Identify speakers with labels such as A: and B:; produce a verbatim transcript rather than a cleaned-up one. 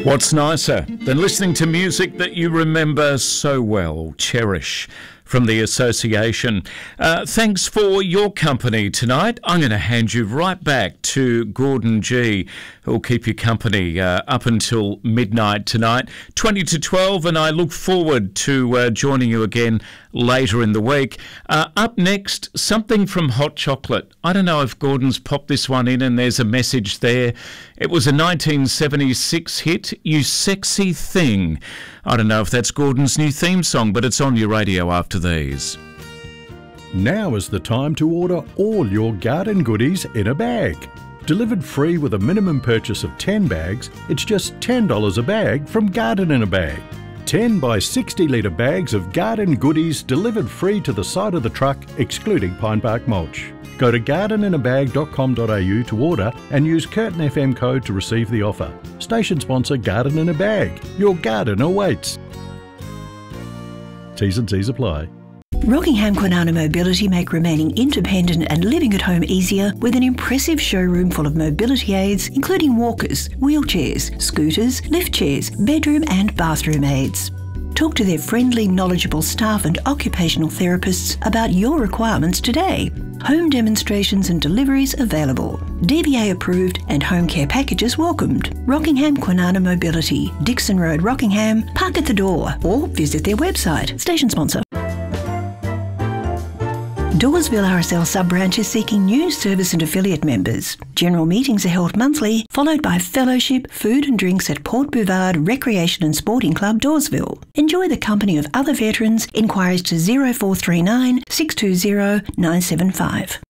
A: What's nicer than listening to music that you remember so well? Cherish from the Association. Uh, thanks for your company tonight. I'm going to hand you right back to Gordon G, who will keep you company uh, up until midnight tonight, twenty to twelve, and I look forward to uh, joining you again later in the week. Uh, up next, something from Hot Chocolate. I don't know if Gordon's popped this one in and there's a message there. It was a nineteen seventy-six hit, You Sexy Thing. I don't know if that's Gordon's new theme song, but it's on your radio after these.
B: Now is the time to order all your garden goodies in a bag. Delivered free with a minimum purchase of ten bags, it's just ten dollars a bag from Garden in a Bag. ten by sixty litre bags of garden goodies delivered free to the side of the truck, excluding pine bark mulch. Go to garden in a bag dot com dot a u to order and use Curtin F M code to receive the offer. Station sponsor Garden in a Bag. Your garden awaits. T's and C's apply.
C: Rockingham Kwinana Mobility make remaining independent and living at home easier with an impressive showroom full of mobility aids, including walkers, wheelchairs, scooters, lift chairs, bedroom and bathroom aids. Talk to their friendly, knowledgeable staff and occupational therapists about your requirements today. Home demonstrations and deliveries available. D B A approved and home care packages welcomed. Rockingham Kwinana Mobility, Dixon Road, Rockingham. Park at the door or visit their website. Station sponsor. Dawesville R S L sub-branch is seeking new service and affiliate members. General meetings are held monthly, followed by fellowship, food and drinks at Port Bouvard Recreation and Sporting Club, Dawesville. Enjoy the company of other veterans. Inquiries to zero four three nine, six two zero, nine seven five.